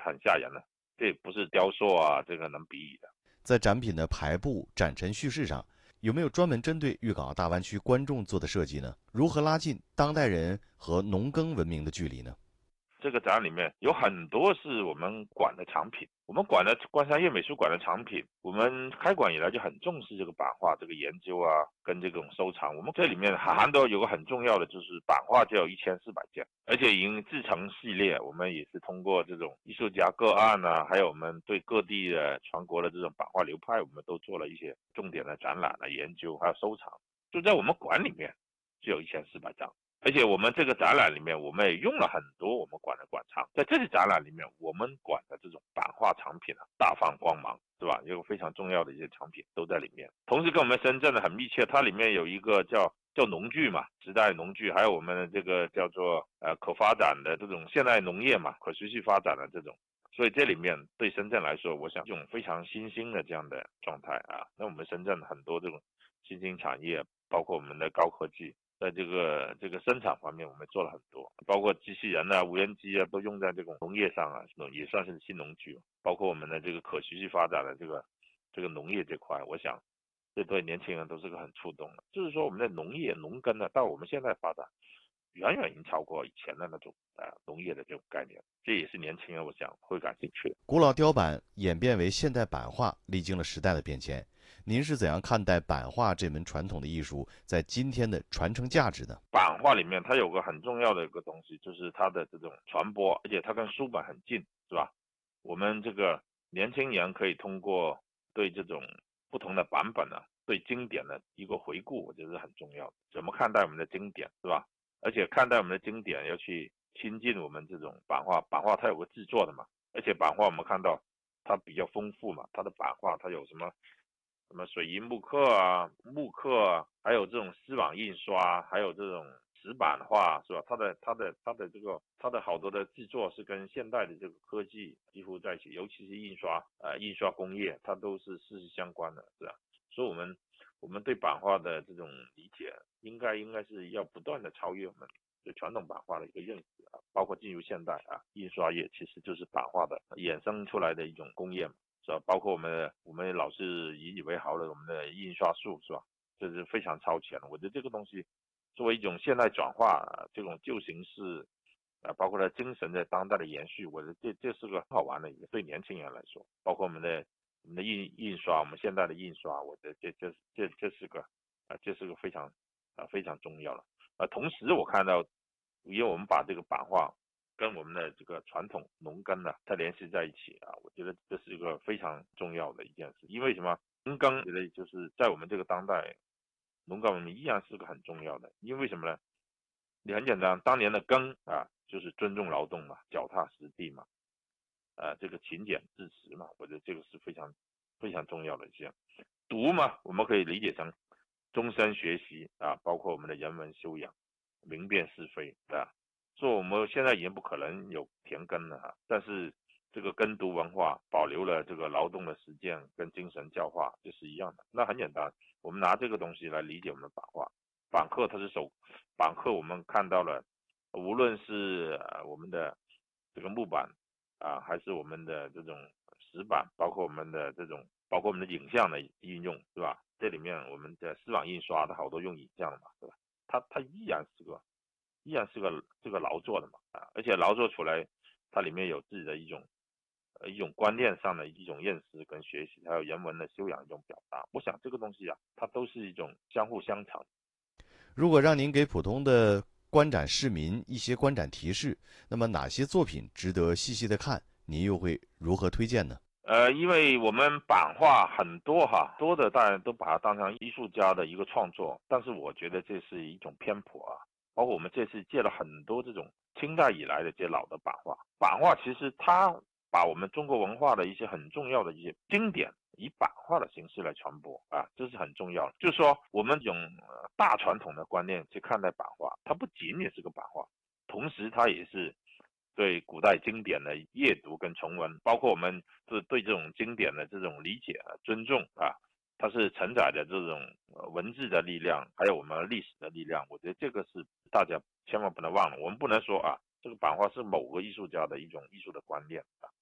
很吓人的，这不是雕塑啊这个能比拟的。 在展品的排布、展陈叙事上，有没有专门针对粤港澳大湾区观众做的设计呢？如何拉近当代人和农耕文明的距离呢？ 这个展里面有很多是我们馆的藏品，我们馆的关山粤美术馆的藏品，我们开馆以来就很重视这个版画这个研究啊，跟这种收藏。我们这里面还都有个很重要的，就是版画就有1400件，而且已经制成系列。我们也是通过这种艺术家个案啊，还有我们对各地的全国的这种版画流派，我们都做了一些重点的展览的研究，还有收藏。就在我们馆里面就有1400张。而且我们这个展览里面，我们也用了很多我们馆的馆藏。在这次展览里面，我们馆的这种版画藏品大放光芒，是吧？有非常重要的一些藏品都在里面。同时跟我们深圳的很密切，它里面有一个叫农具嘛，时代农具，还有我们的这个叫做可发展的这种现代农业嘛，可持续发展的这种。所以这里面对深圳来说，我想这种非常新兴的这样的状态啊，那我们深圳很多这种新兴产业，包括我们的高科技。在这个生产方面，我们做了很多，包括机器人啊、无人机啊，都用在这种农业上啊，也算是新农具。包括我们的这个可持续发展的这个农业这块，我想这对年轻人都是个很触动的。就是说，我们的农业农耕呢，到我们现在发展，远远已经超过以前的那种农业的这种概念，这也是年轻人我想会感兴趣的。 古老雕版演变为现代版画，历经了时代的变迁。您是怎样看待版画这门传统的艺术在今天的传承价值呢？ 版画里面它有个很重要的一个东西，就是它的这种传播，而且它跟书本很近，是吧？我们这个年轻人可以通过对这种不同的版本呢，对经典的一个回顾，我觉得是很重要的。怎么看待我们的经典，是吧？而且看待我们的经典，要去亲近我们这种版画。版画它有个制作的嘛，而且版画我们看到它比较丰富嘛，它的版画它有什么水银木刻啊、木刻啊，还有这种丝网印刷，还有这种石版画，是吧？它的好多的制作是跟现代的这个科技几乎在一起，尤其是印刷工业，它都是息息相关的，是吧？所以我们对版画的这种理解，应该是要不断的超越我们对传统版画的一个认识啊，包括进入现代啊，印刷业其实就是版画的衍生出来的一种工业嘛。是吧？包括我们老是引以为豪的我们的印刷术，是吧？这是非常超前的。我觉得这个东西作为一种现代转化，这种旧形式，包括它精神在当代的延续，我觉得这是个很好玩的一个对年轻人来说，包括我们的印刷，我们现在的印刷，我觉得这是个这是个非常重要的。同时我看到，因为我们把这个版画跟我们的这个传统农耕呢，它联系在一起啊，我觉得这是一个非常重要的一件事。因为什么？农耕，我觉得就是在我们这个当代，农耕文明依然是个很重要的。因为什么呢？你很简单，当年的耕啊，就是尊重劳动嘛，脚踏实地嘛，这个勤俭致实嘛，我觉得这个是非常重要的一件。读嘛，我们可以理解成终身学习啊，包括我们的人文修养、明辨是非，对吧？所以我们现在已经不可能有田耕了哈，但是这个耕读文化保留了这个劳动的实践跟精神教化，就是一样的。那很简单，我们拿这个东西来理解我们的版画。版刻我们看到了，无论是我们的这个木板还是我们的这种石板，包括我们的这种，包括我们的影像的应用，是吧？这里面我们的丝网印刷它好多用影像的嘛，对吧？它依然是个这个劳作的嘛，而且劳作出来，它里面有自己的一种观念上的一种认识跟学习，还有人文的修养一种表达。我想这个东西啊，它都是一种相互相成。 如果让您给普通的观展市民一些观展提示，那么哪些作品值得细细的看？您又会如何推荐呢？ 因为我们版画很多哈，多的当然都把它当成艺术家的一个创作，但是我觉得这是一种偏颇啊。包括我们这次借了很多这种清代以来的这些老的版画，版画其实它把我们中国文化的一些很重要的一些经典，以版画的形式来传播啊，这是很重要的。就是说，我们用大传统的观念去看待版画，它不仅仅是个版画，同时它也是对古代经典的阅读跟重温，包括我们是对这种经典的这种理解尊重啊，它是承载着这种文字的力量，还有我们历史的力量。我觉得这个是大家千万不能忘了。我们不能说啊，这个版画是某个艺术家的一种艺术的观念啊，